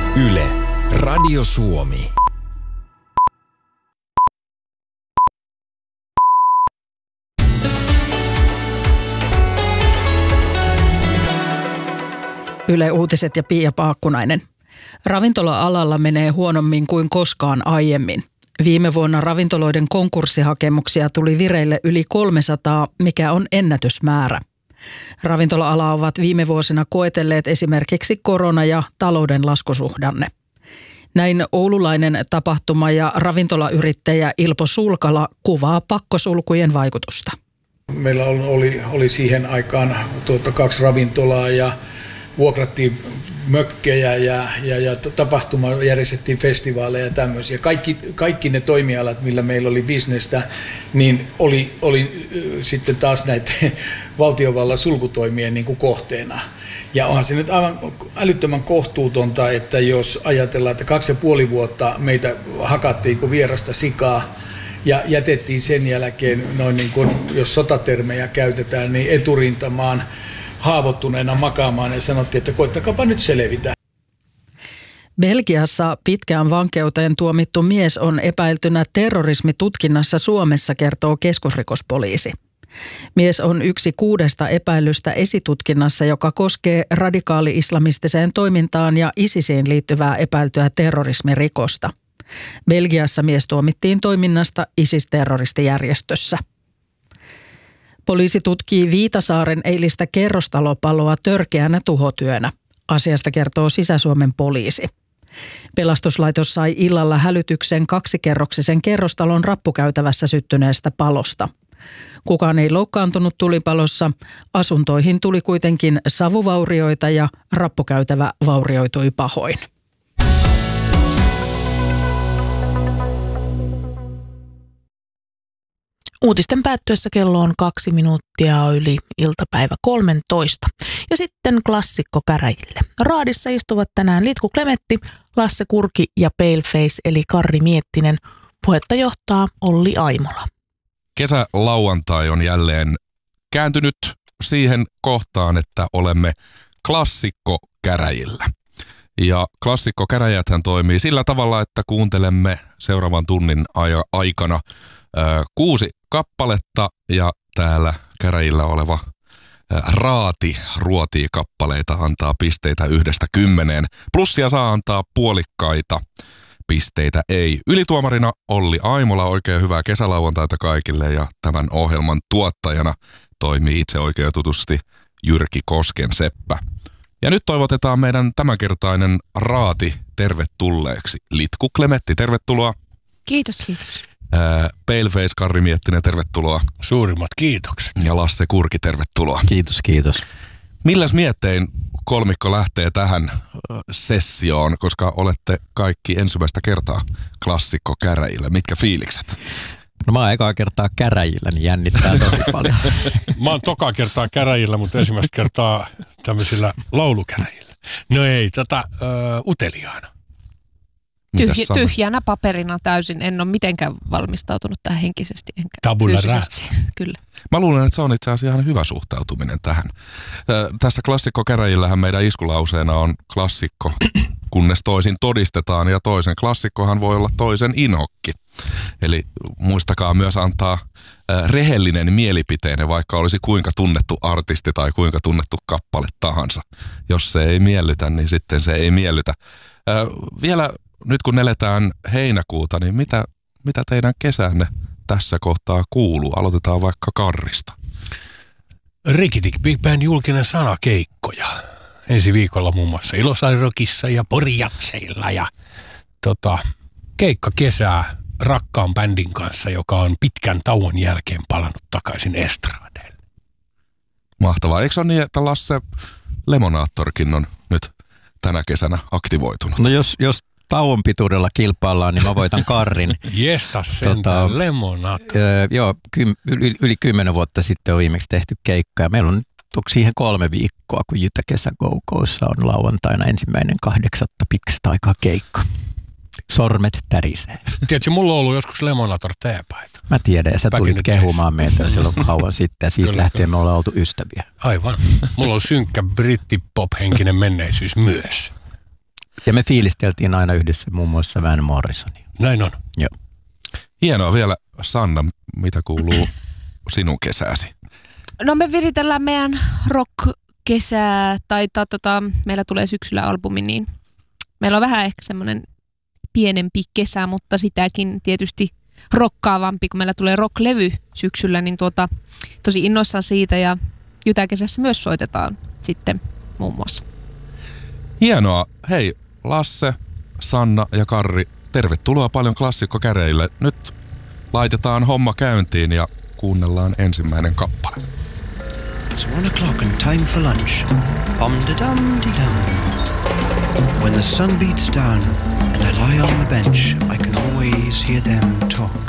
Yle, Radio Suomi. Yle Uutiset ja Pia Paakkunainen. Ravintola-alalla menee huonommin kuin koskaan aiemmin. Viime vuonna ravintoloiden konkurssihakemuksia tuli vireille yli 300, mikä on ennätysmäärä. Ravintola-alaa ovat viime vuosina koetelleet esimerkiksi korona ja talouden laskusuhdanne. Näin oululainen tapahtuma- ja ravintolayrittäjä Ilpo Sulkala kuvaa pakkosulkujen vaikutusta. Meillä oli siihen aikaan 2 ravintolaa ja vuokrattiin mökkejä ja tapahtuma, järjestettiin festivaaleja ja tämmöisiä. Kaikki ne toimialat, millä meillä oli bisnestä, niin oli sitten taas näiden valtiovallan sulkutoimien niin kuin kohteena. Ja onhan se nyt aivan älyttömän kohtuutonta, että jos ajatellaan, että 2,5 vuotta meitä hakattiin kuin vierasta sikaa, ja jätettiin sen jälkeen, noin niin kuin, jos sotatermejä käytetään, niin eturintamaan haavoittuneena makaamaan ja sanottiin, että koittakaapa nyt selvitä. Belgiassa pitkään vankeuteen tuomittu mies on epäiltynä terrorismitutkinnassa Suomessa, kertoo keskusrikospoliisi. Mies on yksi 6 epäilystä esitutkinnassa, joka koskee radikaali-islamistiseen toimintaan ja ISISiin liittyvää epäiltyä terrorismirikosta. Belgiassa mies tuomittiin toiminnasta ISIS-terroristijärjestössä. Poliisi tutkii Viitasaaren eilistä kerrostalopaloa törkeänä tuhotyönä. Asiasta kertoo Sisä-Suomen poliisi. Pelastuslaitos sai illalla hälytyksen 2-kerroksisen kerrostalon rappukäytävässä syttyneestä palosta. Kukaan ei loukkaantunut tulipalossa. Asuntoihin tuli kuitenkin savuvaurioita ja rappukäytävä vaurioitui pahoin. Uutisten päättyessä kello on 2 minuuttia yli iltapäivä 13. Ja sitten klassikko käräjille. Raadissa istuvat tänään Litku Klemetti, Lasse Kurki ja Paleface eli Karri Miettinen. Puhetta johtaa Olli Aimola. Kesälauantai on jälleen kääntynyt siihen kohtaan, että olemme klassikkokäräjillä. Ja klassikkokäräjäthän toimii sillä tavalla, että kuuntelemme seuraavan tunnin aikana 6 kappaletta ja täällä käräjillä oleva raati ruotii kappaleita, antaa pisteitä 1–10. Plussia saa antaa puolikkaita, pisteitä ei. Ylituomarina Olli Aimola, oikein hyvää kesälauantaita kaikille ja tämän ohjelman tuottajana toimii itse oikeutetusti Jyrki Koskenseppä. Ja nyt toivotetaan meidän tämänkertainen raati tervetulleeksi. Litku Klemetti, tervetuloa. Kiitos. Paleface Karri Miettinen, tervetuloa. Suurimmat kiitokset. Ja Lasse Kurki, tervetuloa. Kiitos. Milläs miettein kolmikko lähtee tähän sessioon, koska olette kaikki ensimmäistä kertaa klassikkokäräjillä? Mitkä fiilikset? No mä oon ekaa kertaa käräjillä, niin jännittää tosi paljon. Mä oon tokaa kertaa käräjillä, mutta ensimmäistä kertaa tämmöisillä laulukäräjillä. No ei, uteliaana. Tyhjänä paperina täysin. En ole mitenkään valmistautunut tähän henkisesti enkä Tabula fyysisesti. Kyllä. Mä luulen, että se on itse asiassa ihan hyvä suhtautuminen tähän. Tässä klassikkokäräjillähän meidän iskulauseena on klassikko, kunnes toisin todistetaan, ja toisen klassikkohan voi olla toisen inhokki. Eli muistakaa myös antaa rehellinen mielipiteenne, vaikka olisi kuinka tunnettu artisti tai kuinka tunnettu kappale tahansa. Jos se ei miellytä, niin sitten se ei miellytä. Vielä nyt kun eletään heinäkuuta, niin mitä teidän kesänne tässä kohtaa kuuluu? Aloitetaan vaikka Karrista. Rikitik Big Band julkinen sanakeikkoja. Ensi viikolla muun muassa Ilosairokissa ja Porjatseilla ja keikka kesää rakkaan bändin kanssa, joka on pitkän tauon jälkeen palannut takaisin estradeille. Mahtavaa. Eikö se ole niin, että Lasse Lemonaattorkin on nyt tänä kesänä aktivoitunut? No jos tauon pituudella kilpaillaan, niin mä voitan Karrin. Jestas sentään Lemonaattor. Joo, yli 10 vuotta sitten on viimeksi tehty keikka. Ja meillä on siihen 3 viikkoa, kun Jytä Kesäkoukoussa on lauantaina 1.8. pitkästä aikaa keikka. Sormet tärisee. Tiedätkö, mulla on ollut joskus Lemonator teepaita. Mä tiedän, ja sä tulit kehumaan meitä silloin kauan sitten, ja siitä lähtien me ollaan oltu ystäviä. Aivan. Mulla on synkkä brittipop-henkinen menneisyys myös. Ja me fiilisteltiin aina yhdessä muun muassa Van Morrisonia. Näin on. Joo. Hienoa vielä. Sanna, mitä kuuluu sinun kesääsi? No me viritellään meidän rock-kesää, tai meillä tulee syksyllä albumi, niin meillä on vähän ehkä semmoinen pienempi kesä, mutta sitäkin tietysti rokkaavampi, kun meillä tulee rock-levy syksyllä, niin tosi innoissaan siitä, ja Jytäkesässä myös soitetaan sitten muun muassa. Hienoa. Hei, Lasse, Sanna ja Karri, tervetuloa paljon Klassikkokäreille. Nyt laitetaan homma käyntiin ja kuunnellaan ensimmäinen kappale. It's 1 o'clock and time for lunch. Bum-da-dum-de-dum. When the sun beats down and I lie on the bench, I can always hear them talk.